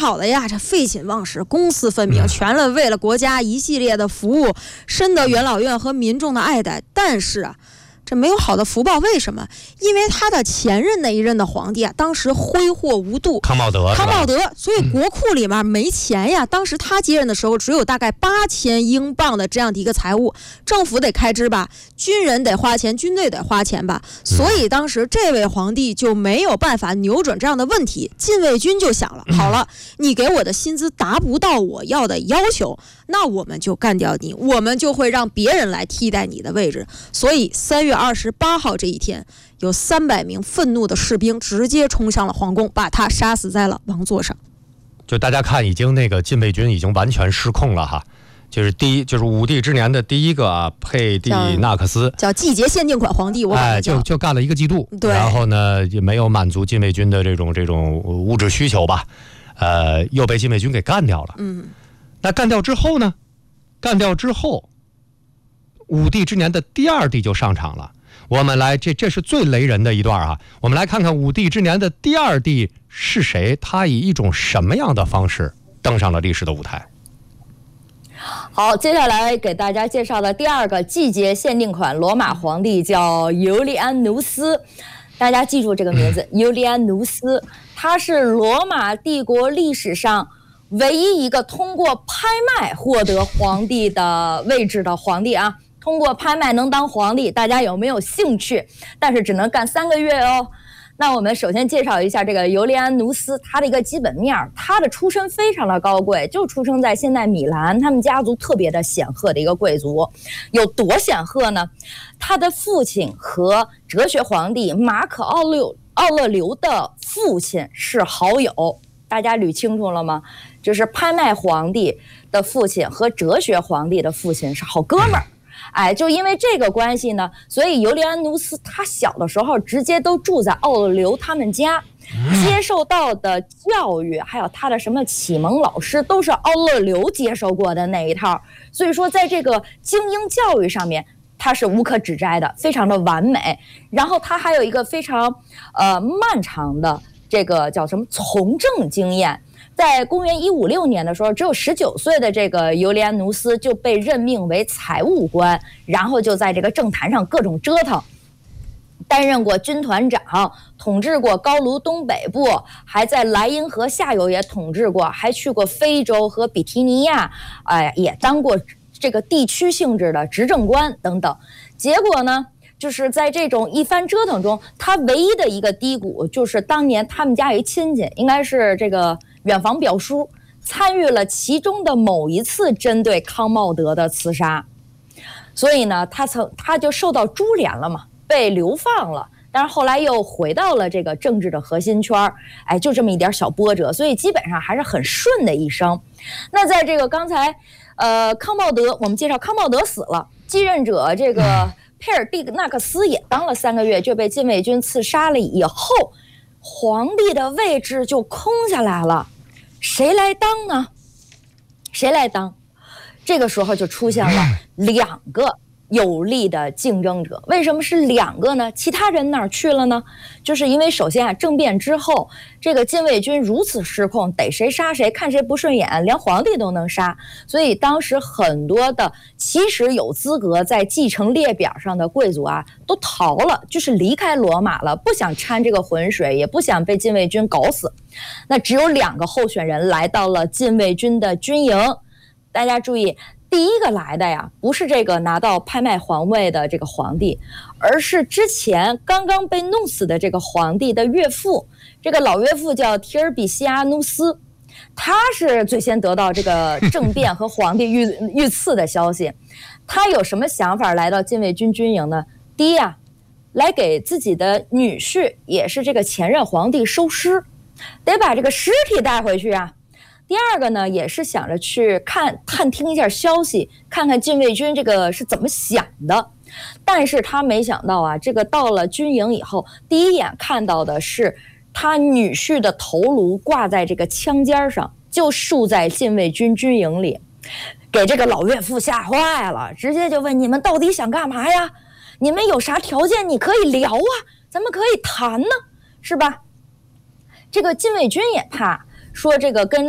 好的呀，这废寝忘食，公私分明，全了为了国家一系列的服务，深得元老院和民众的爱戴。但是啊，这没有好的福报，为什么？因为他的前任那一任的皇帝啊，当时挥霍无度， 康茂德， 所以国库里面没钱呀。当时他接任的时候，只有大概8000英镑的这样的一个财务，政府得开支吧，军人得花钱，军队得花钱吧，所以当时这位皇帝就没有办法扭转这样的问题。禁卫军就想了，好了，你给我的薪资达不到我要的要求，那我们就干掉你，我们就会让别人来替代你的位置。所以3月28号这一天，有300名愤怒的士兵直接冲向了皇宫，把他杀死在了王座上。 就大家看，已经那个禁卫军已经完全失控了哈。就是武帝之年的第一个啊，佩蒂纳克斯叫季节限定款皇帝，我感觉就干了1个季度， 对， 然后呢也没有满足禁卫军的这种物质需求吧，又被禁卫军给干掉了。那干掉之后呢？干掉之后，武帝之年的第2帝就上场了。我们来，这是最雷人的一段啊！我们来看看武帝之年的第2帝是谁，他以一种什么样的方式登上了历史的舞台。 好，接下来给大家介绍的第2个季节限定款罗马皇帝叫尤利安努斯，大家记住这个名字，尤利安努斯，他是罗马帝国历史上唯一一个通过拍卖获得皇帝的位置的皇帝啊。通过拍卖能当皇帝，大家有没有兴趣？但是只能干3个月哦。那我们首先介绍一下这个尤利安努斯，他的一个基本面。他的出身非常的高贵，就出生在现代米兰，他们家族特别的显赫的一个贵族。有多显赫呢？他的父亲和哲学皇帝马可奥勒留的父亲是好友，大家捋清楚了吗？就是拍卖皇帝的父亲和哲学皇帝的父亲是好哥们儿。就因为这个关系呢，所以尤利安努斯他小的时候直接都住在奥勒留他们家，接受到的教育还有他的什么启蒙老师都是奥勒留接受过的那一套，所以说在这个精英教育上面他是无可指摘的，非常的完美。然后他还有一个非常漫长的这个叫什么从政经验。在公元156年的时候，只有19岁的这个尤利安努斯就被任命为财务官，然后就在这个政坛上各种折腾，担任过军团长，统治过高卢东北部，还在莱茵河下游也统治过，还去过非洲和比提尼亚，也当过这个地区性质的执政官等等。结果呢，就是在这种一番折腾中，他唯一的一个低谷就是当年他们家有一亲戚，应该是这个远房表叔，参与了其中的某一次针对康茂德的刺杀，所以呢，他就受到株连了嘛，被流放了，但是后来又回到了这个政治的核心圈，就这么一点小波折，所以基本上还是很顺的一生。那在这个刚才康茂德，我们介绍康茂德死了，继任者这个佩尔蒂纳克斯也当了3个月，就被禁卫军刺杀了以后，皇帝的位置就空下来了，谁来当呢？谁来当？这个时候就出现了2个有力的竞争者。为什么是2个呢？其他人哪儿去了呢？就是因为首先政变之后，这个禁卫军如此失控，逮谁杀谁，看谁不顺眼，连皇帝都能杀。所以当时很多的其实有资格在继承列表上的贵族啊，都逃了，就是离开罗马了，不想掺这个浑水，也不想被禁卫军搞死。那只有2个候选人来到了禁卫军的军营。大家注意，第一个来的呀，不是这个拿到拍卖皇位的这个皇帝，而是之前刚刚被弄死的这个皇帝的岳父。这个老岳父叫提尔比西阿努斯，他是最先得到这个政变和皇帝遇刺的消息。他有什么想法来到禁卫军军营呢？第一啊，来给自己的女婿，也是这个前任皇帝收尸，得把这个尸体带回去啊。第2个呢，也是想着去探听一下消息，看看禁卫军这个是怎么想的。但是他没想到啊，这个到了军营以后，第一眼看到的是他女婿的头颅挂在这个枪尖上，就竖在禁卫军军营里，给这个老岳父吓坏了，直接就问：你们到底想干嘛呀？你们有啥条件你可以聊啊，咱们可以谈呢，是吧？这个禁卫军也怕，说这个跟